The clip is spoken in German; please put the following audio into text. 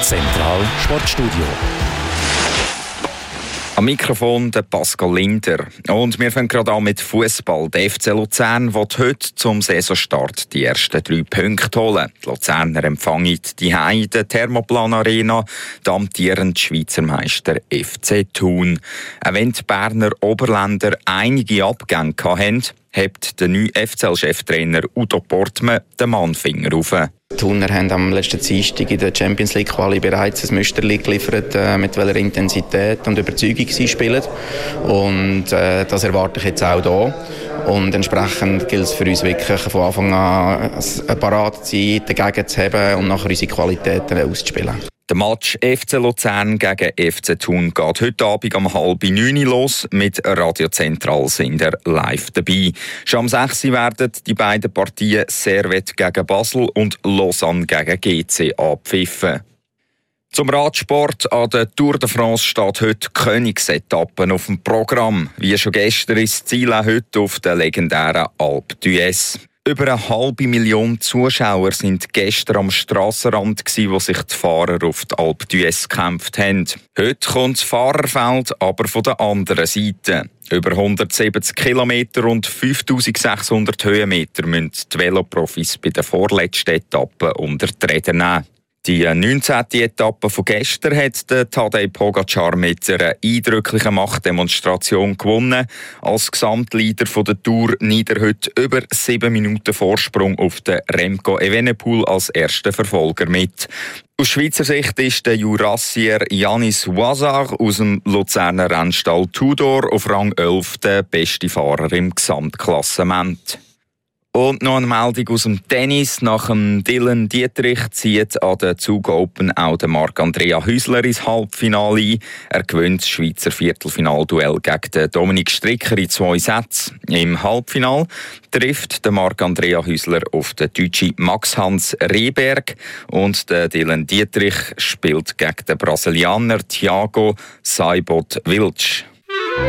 Zentral Sportstudio. Am Mikrofon der Pascal Linder. Und wir fangen gerade an mit Fußball. Der FC Luzern will heute zum Saisonstart die ersten 3 Punkte holen. Die Luzerner empfangen die in der Thermoplan Arena den amtierenden Schweizer Meister FC Thun. Auch wenn die Berner Oberländer einige Abgänge hatten, hebt der neue FCL-Cheftrainer Udo Portmann den Mannfinger auf. Die Thuner haben am letzten Dienstag in der Champions League Quali bereits ein Müsterli geliefert, mit welcher Intensität und Überzeugung sie spielen. Und das erwarte ich jetzt auch hier. Und entsprechend gilt es für uns wirklich von Anfang an parat zu sein, dagegen zu haben und nachher unsere Qualitäten auszuspielen. Der Match FC Luzern gegen FC Thun geht heute Abend um 8:30 los. Mit Radio Zentral sind wir live dabei. Schon um 6 Uhr werden die beiden Partien Servette gegen Basel und Lausanne gegen GC abpfiffen. Zum Radsport an der Tour de France steht heute die Königsetappe auf dem Programm. Wie schon gestern ist das Ziel auch heute auf der legendären Alpe d'Huez. Über 500.000 Zuschauer sind gestern am Strassenrand, wo sich die Fahrer auf die Alpe d'Huez gekämpft haben. Heute kommt das Fahrerfeld aber von der anderen Seite. Über 170 Kilometer und 5'600 Höhenmeter müssen die Veloprofis bei der vorletzten Etappe unter die Räder nehmen. Die 19. Etappe von gestern hat Tadej Pogačar mit einer eindrücklichen Machtdemonstration gewonnen. Als Gesamtleader der Tour nimmt er heute über 7 Minuten Vorsprung auf den Remco Evenepoel als ersten Verfolger mit. Aus Schweizer Sicht ist der Jurassier Yanis Ouazar aus dem Luzerner Rennstall Tudor auf Rang 11 der beste Fahrer im Gesamtklassement. Und noch eine Meldung aus dem Tennis. Nach dem Dylan Dietrich zieht an der Zug Open auch der Marc-Andrea Hüsler ins Halbfinale ein. Er gewinnt das Schweizer Viertelfinalduell gegen den Dominik Stricker in 2 Sätzen. Im Halbfinale trifft der Marc-Andrea Hüsler auf den deutschen Max-Hans Rehberg und der Dylan Dietrich spielt gegen den Brasilianer Thiago Seibold Wilch.